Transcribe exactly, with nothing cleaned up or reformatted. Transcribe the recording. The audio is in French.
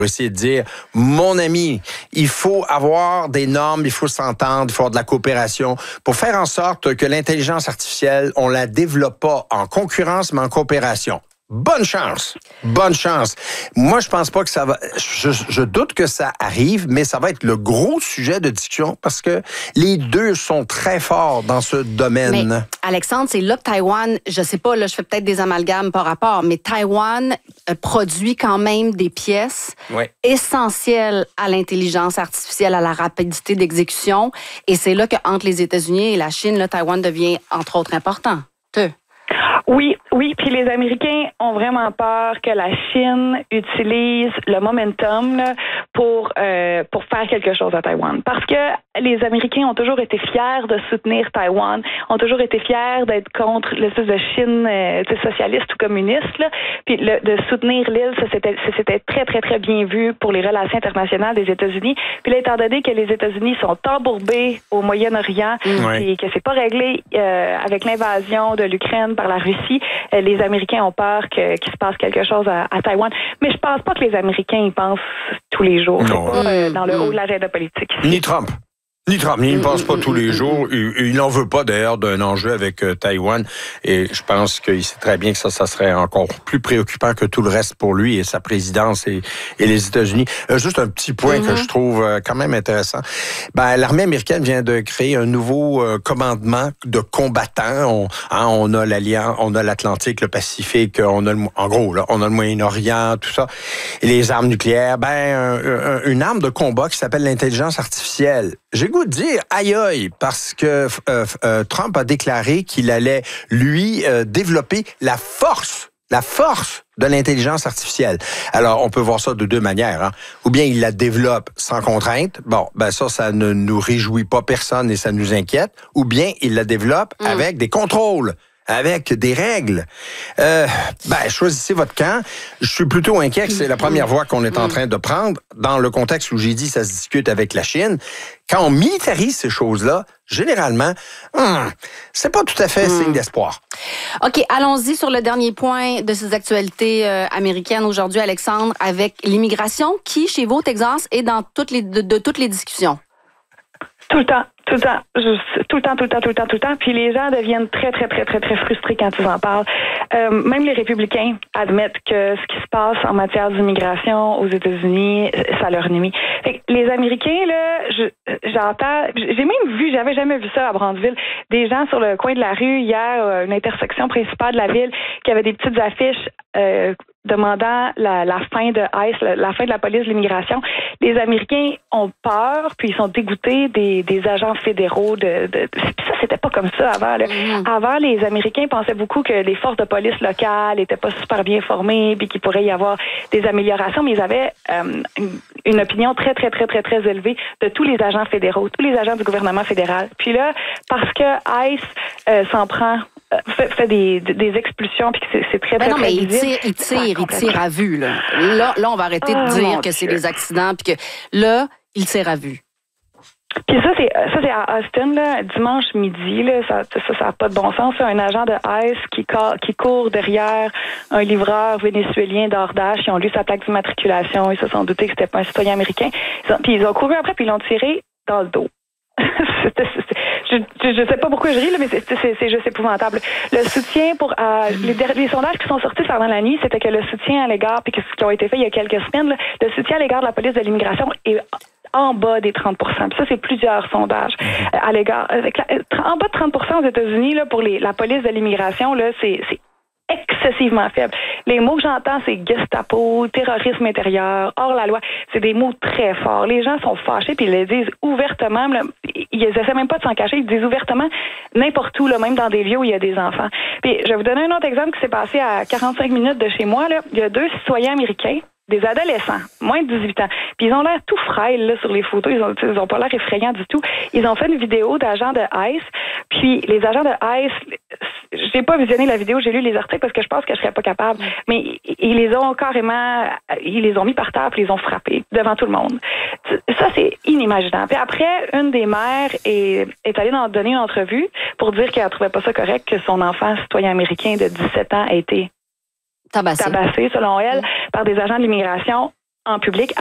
essayer de dire, mon ami, il faut avoir des normes, il faut s'entendre, il faut avoir de la coopération pour faire en sorte que l'intelligence artificielle, on la développe pas en concurrence, mais en coopération. Bonne chance, bonne chance. Moi, je pense pas que ça va. Je, je doute que ça arrive, mais ça va être le gros sujet de discussion parce que les deux sont très forts dans ce domaine. Mais, Alexandre, c'est là que Taïwan, je sais pas, là, je fais peut-être des amalgames par rapport, mais Taïwan euh, produit quand même des pièces oui. essentielles à l'intelligence artificielle, à la rapidité d'exécution, et c'est là que entre les États-Unis et la Chine, là, Taïwan devient entre autres important. Te. Oui, oui, puis les Américains ont vraiment peur que la Chine utilise le momentum là, pour euh, pour faire quelque chose à Taïwan. Parce que les Américains ont toujours été fiers de soutenir Taïwan, ont toujours été fiers d'être contre l'espèce de Chine euh, socialiste ou communiste. Là. Puis le, de soutenir l'île, ça c'était, ça c'était très, très, très bien vu pour les relations internationales des États-Unis. Puis là, étant donné que les États-Unis sont embourbés au Moyen-Orient mmh. et que c'est pas réglé euh, avec l'invasion de l'Ukraine par la Russie, euh, les Américains ont peur que, qu'il se passe quelque chose à, à Taïwan. Mais je pense pas que les Américains y pensent tous les jours. Non. C'est pas euh, dans le haut de l'agenda politique. Ni Trump. Ni Trump, il ne pense pas tous les jours. Il, il n'en veut pas d'ailleurs d'un enjeu avec euh, Taïwan. Et je pense qu'il sait très bien que ça, ça serait encore plus préoccupant que tout le reste pour lui et sa présidence et, et les États-Unis. Euh, juste un petit point mm-hmm. que je trouve euh, quand même intéressant. Ben, l'armée américaine vient de créer un nouveau euh, commandement de combattants. On, hein, on a l'Alliance, on a l'Atlantique, le Pacifique, on a le, en gros, là, on a le Moyen-Orient, tout ça. Et les armes nucléaires. Ben, un, un, une arme de combat qui s'appelle l'intelligence artificielle. J'ai goût de dire aïe aïe parce que euh, euh, Trump a déclaré qu'il allait lui euh, développer la force, la force de l'intelligence artificielle. Alors on peut voir ça de deux manières, hein. Ou bien il la développe sans contrainte. Bon, ben ça, ça ne nous réjouit pas personne et ça nous inquiète. Ou bien il la développe mmh. avec des contrôles. Avec des règles. Euh, ben, choisissez votre camp. Je suis plutôt inquiet que c'est la première voie qu'on est en train de prendre dans le contexte où j'ai dit ça se discute avec la Chine. Quand on militarise ces choses-là, généralement, hum, c'est pas tout à fait signe d'espoir. OK, allons-y sur le dernier point de ces actualités euh, américaines aujourd'hui, Alexandre, avec l'immigration qui, chez vous au Texas, est dans toutes les, de, de toutes les discussions. Tout le temps, tout le temps, juste, tout le temps, tout le temps, tout le temps, tout le temps. Puis les gens deviennent très, très, très, très, très frustrés quand ils en parlent. Euh, même les républicains admettent que ce qui se passe en matière d'immigration aux États-Unis, ça leur nuit. Fait que les Américains, là, je, j'entends, j'ai même vu, j'avais jamais vu ça à Brandtville, des gens sur le coin de la rue hier, une intersection principale de la ville, qui avaient des petites affiches euh, demandant la, la fin de ICE, la, la fin de la police de l'immigration. Les Américains ont peur, puis ils sont dégoûtés des, des agents fédéraux. De, de, ça, c'était pas comme ça avant. Là. Mmh. Avant, les Américains pensaient beaucoup que les forces de police locales étaient pas super bien formées, puis qu'il pourrait y avoir des améliorations, mais ils avaient euh, une, une opinion très, très, très, très, très élevée de tous les agents fédéraux, tous les agents du gouvernement fédéral. Puis là, parce que ICE euh, s'en prend Fait, fait des, des expulsions, puis que c'est, c'est très, ben très, non, très mais il visible. tire, il tire, il tire à vue, là. Là, là on va arrêter oh, de dire que c'est Dieu. des accidents, puis que là, il tire à vue. Puis ça, c'est ça c'est à Austin, là, dimanche midi, là, ça ça, ça n'a pas de bon sens. Là, un agent de ICE qui, qui court derrière un livreur vénézuélien d'Ordache. Ils ont lu sa plaque d'immatriculation. Ils se sont doutés que c'était pas un citoyen américain. Ils ont, puis ils ont couru après, puis ils l'ont tiré dans le dos. c'est, c'est, je, je sais pas pourquoi je ris, là, mais c'est, c'est, c'est juste épouvantable. Le soutien pour euh, les, les sondages qui sont sortis pendant la nuit, c'était que le soutien à l'égard, puis qui ont été faits il y a quelques semaines, là, le soutien à l'égard de la police de l'immigration est en bas des trente pour cent. Puis ça, c'est plusieurs sondages euh, à l'égard. Avec la, en bas de trente pour cent aux États-Unis, là, pour les, la police de l'immigration, là, c'est, c'est excessivement faible. Les mots que j'entends, c'est Gestapo, terrorisme intérieur, hors la loi. C'est des mots très forts. Les gens sont fâchés puis ils le disent ouvertement. Là, ils essaient même pas de s'en cacher. Ils disent ouvertement n'importe où, là, même dans des lieux où il y a des enfants. Puis je vais vous donner un autre exemple qui s'est passé à quarante-cinq minutes de chez moi. Là. Il y a deux citoyens américains, des adolescents, moins de dix-huit ans. Puis ils ont l'air tout frêles là, sur les photos. Ils ont, ils ont pas l'air effrayants du tout. Ils ont fait une vidéo d'agents de ICE. Puis les agents de ICE, j'ai pas visionné la vidéo, j'ai lu les articles parce que je pense que je serais pas capable. Mais ils les ont carrément, ils les ont mis par terre puis ils les ont frappés devant tout le monde. Ça, c'est inimaginable. Puis après, une des mères est, est allée dans, donner une entrevue pour dire qu'elle trouvait pas ça correct que son enfant citoyen américain de dix-sept ans a été Tabassé. tabassé, selon elle, mmh. par des agents de l'immigration en public